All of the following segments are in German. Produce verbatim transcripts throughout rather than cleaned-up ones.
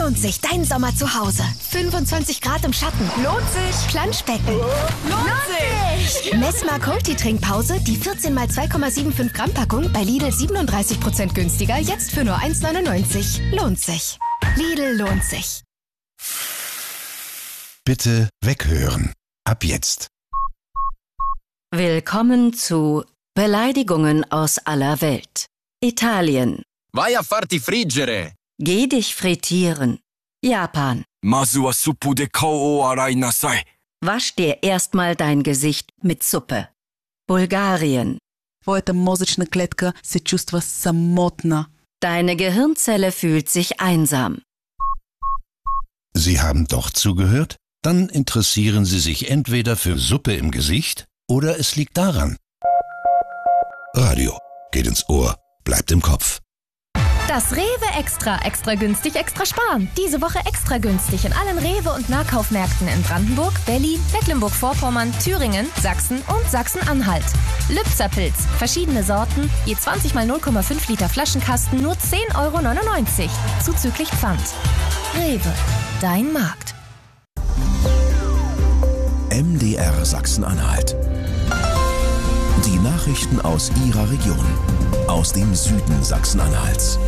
lohnt sich dein Sommer zu Hause. fünfundzwanzig Grad im Schatten. Lohnt sich. Planschbecken. Lohnt sich. Messmer Multi-Trinkpause, die vierzehn mal zwei Komma fünfundsiebzig Gramm Packung bei Lidl siebenunddreißig Prozent günstiger, jetzt für nur eins neunundneunzig. Lohnt sich. Lidl lohnt sich. Bitte weghören. Ab jetzt. Willkommen zu Beleidigungen aus aller Welt. Italien. Vai a farti friggere. Geh dich frittieren. Japan. Mazu wa suppu de kao o arai nasai. Wasch dir erstmal dein Gesicht mit Suppe. Bulgarien. Твоята мозъчна клетка се чувства самотна. Deine Gehirnzelle fühlt sich einsam. Sie haben doch zugehört? Dann interessieren Sie sich entweder für Suppe im Gesicht oder es liegt daran. Radio geht ins Ohr, bleibt im Kopf. Das Rewe Extra. Extra günstig, extra sparen. Diese Woche extra günstig in allen Rewe- und Nahkaufmärkten in Brandenburg, Berlin, Mecklenburg-Vorpommern, Thüringen, Sachsen und Sachsen-Anhalt. Lübzerpilz. Verschiedene Sorten. Je zwanzig mal null Komma fünf Liter Flaschenkasten nur zehn Euro neunundneunzig. Zuzüglich Pfand. Rewe. Dein Markt. M D R Sachsen-Anhalt. Die Nachrichten aus Ihrer Region. Aus dem Süden Sachsen-Anhalts.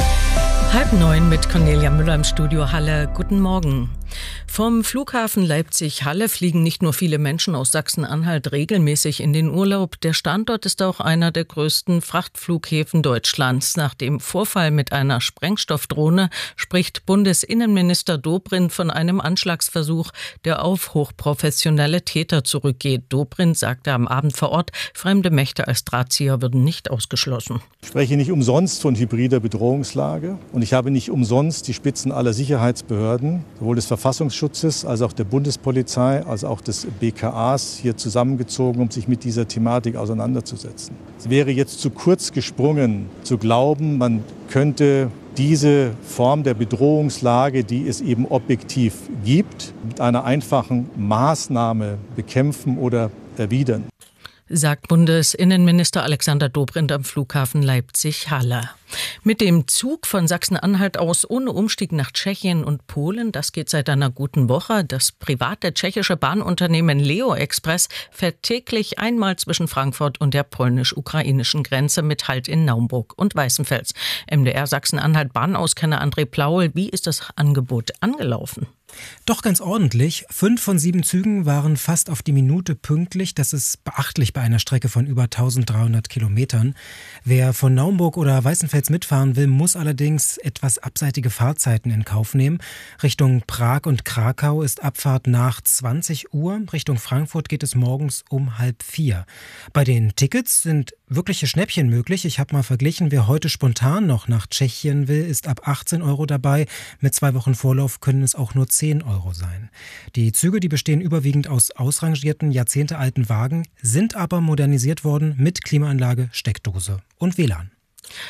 Halb neun mit Cornelia Müller im Studio Halle. Guten Morgen. Vom Flughafen Leipzig-Halle fliegen nicht nur viele Menschen aus Sachsen-Anhalt regelmäßig in den Urlaub. Der Standort ist auch einer der größten Frachtflughäfen Deutschlands. Nach dem Vorfall mit einer Sprengstoffdrohne spricht Bundesinnenminister Dobrindt von einem Anschlagsversuch, der auf hochprofessionelle Täter zurückgeht. Dobrindt sagte am Abend vor Ort, fremde Mächte als Drahtzieher würden nicht ausgeschlossen. Ich spreche nicht umsonst von hybrider Bedrohungslage und ich habe nicht umsonst die Spitzen aller Sicherheitsbehörden, sowohl des Verfassungsschutzes als auch der Bundespolizei, als auch des B K As hier zusammengezogen, um sich mit dieser Thematik auseinanderzusetzen. Es wäre jetzt zu kurz gesprungen, zu glauben, man könnte diese Form der Bedrohungslage, die es eben objektiv gibt, mit einer einfachen Maßnahme bekämpfen oder erwidern. Sagt Bundesinnenminister Alexander Dobrindt am Flughafen Leipzig-Halle. Mit dem Zug von Sachsen-Anhalt aus ohne Umstieg nach Tschechien und Polen, das geht seit einer guten Woche. Das private tschechische Bahnunternehmen Leo Express fährt täglich einmal zwischen Frankfurt und der polnisch-ukrainischen Grenze mit Halt in Naumburg und Weißenfels. M D R Sachsen-Anhalt Bahnauskenner André Plaul, wie ist das Angebot angelaufen? Doch ganz ordentlich. Fünf von sieben Zügen waren fast auf die Minute pünktlich. Das ist beachtlich bei einer Strecke von über dreizehnhundert Kilometern. Wer von Naumburg oder Weißenfels mitfahren will, muss allerdings etwas abseitige Fahrzeiten in Kauf nehmen. Richtung Prag und Krakau ist Abfahrt nach zwanzig Uhr. Richtung Frankfurt geht es morgens um halb vier. Bei den Tickets sind wirkliche Schnäppchen möglich. Ich habe mal verglichen, wer heute spontan noch nach Tschechien will, ist ab achtzehn Euro dabei. Mit zwei Wochen Vorlauf können es auch nur zehn Euro sein. Die Züge, die bestehen überwiegend aus ausrangierten, jahrzehntealten Wagen, sind aber modernisiert worden mit Klimaanlage, Steckdose und W L A N.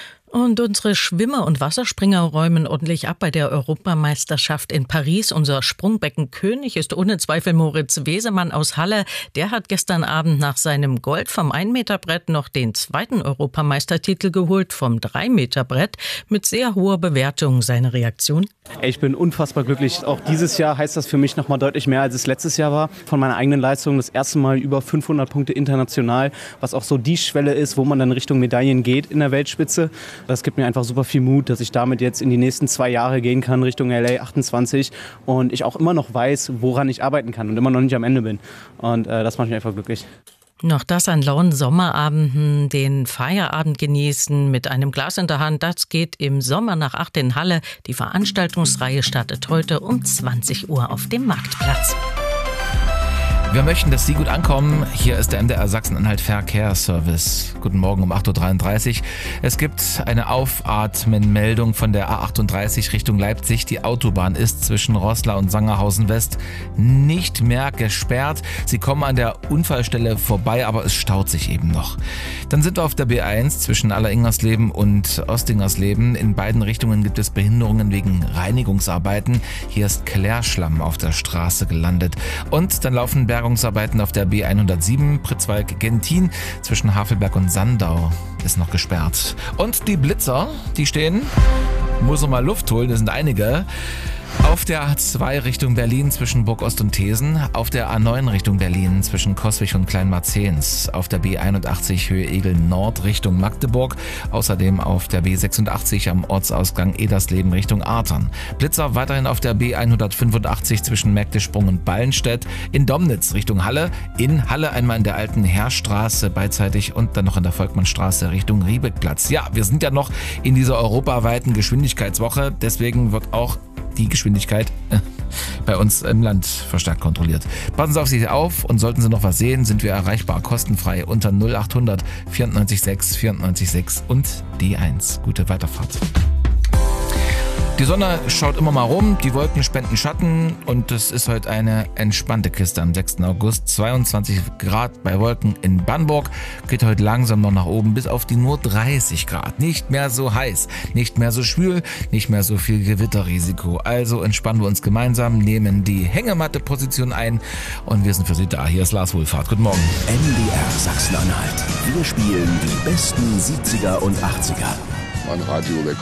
Und unsere Schwimmer und Wasserspringer räumen ordentlich ab bei der Europameisterschaft in Paris. Unser Sprungbeckenkönig ist ohne Zweifel Moritz Wesemann aus Halle. Der hat gestern Abend nach seinem Gold vom ein Meter Brett noch den zweiten Europameistertitel geholt vom drei Meter Brett mit sehr hoher Bewertung. Seine Reaktion? Ich bin unfassbar glücklich. Auch dieses Jahr heißt das für mich noch mal deutlich mehr, als es letztes Jahr war. Von meiner eigenen Leistung das erste Mal über fünfhundert Punkte international, was auch so die Schwelle ist, wo man dann Richtung Medaillen geht in der Weltspitze. Das gibt mir einfach super viel Mut, dass ich damit jetzt in die nächsten zwei Jahre gehen kann, Richtung L A achtundzwanzig. Und ich auch immer noch weiß, woran ich arbeiten kann und immer noch nicht am Ende bin. Und äh, das macht mich einfach glücklich. Noch das an lauen Sommerabenden, den Feierabend genießen mit einem Glas in der Hand. Das geht im Sommer nach acht in Halle. Die Veranstaltungsreihe startet heute um zwanzig Uhr auf dem Marktplatz. Wir möchten, dass Sie gut ankommen. Hier ist der M D R Sachsen-Anhalt Verkehrsservice. Guten Morgen um acht Uhr dreiunddreißig. Es gibt eine Aufatmen-Meldung von der A achtunddreißig Richtung Leipzig. Die Autobahn ist zwischen Roßla und Sangerhausen West nicht mehr gesperrt. Sie kommen an der Unfallstelle vorbei, aber es staut sich eben noch. Dann sind wir auf der B eins zwischen Alleringersleben und Ostingersleben. In beiden Richtungen gibt es Behinderungen wegen Reinigungsarbeiten. Hier ist Klärschlamm auf der Straße gelandet. Und dann laufen Bergungsarbeiten auf der B hundertsieben Pritzwalk-Gentin zwischen Havelberg und Sandau ist noch gesperrt. Und die Blitzer, die stehen, muss noch mal Luft holen, das sind einige. Auf der A zwei Richtung Berlin zwischen Burgost und Thesen, auf der A neun Richtung Berlin zwischen Coswig und Kleinmarzehns, auf der B einundachtzig Höhe Egel Nord Richtung Magdeburg, außerdem auf der B sechsundachtzig am Ortsausgang Edersleben Richtung Artern. Blitzer weiterhin auf der B hundertfünfundachtzig zwischen Mägdesprung und Ballenstedt, in Domnitz Richtung Halle, in Halle einmal in der alten Heerstraße beidseitig und dann noch in der Volkmannstraße Richtung Riebeckplatz. Ja, wir sind ja noch in dieser europaweiten Geschwindigkeitswoche, deswegen wird auch die Geschwindigkeit äh, bei uns im Land verstärkt kontrolliert. Passen Sie auf sich auf und sollten Sie noch was sehen, sind wir erreichbar kostenfrei unter null achthundert vierundneunzig sechs vierundneunzig sechs und die eins. Gute Weiterfahrt. Die Sonne schaut immer mal rum, die Wolken spenden Schatten und es ist heute eine entspannte Kiste am sechsten August. zweiundzwanzig Grad bei Wolken in Bamberg, geht heute langsam noch nach oben bis auf die nur dreißig Grad. Nicht mehr so heiß, nicht mehr so schwül, nicht mehr so viel Gewitterrisiko. Also entspannen wir uns gemeinsam, nehmen die Hängematte-Position ein und wir sind für Sie da. Hier ist Lars Wohlfahrt. Guten Morgen. M D R Sachsen-Anhalt. Wir spielen die besten siebziger und achtziger. Mein Radio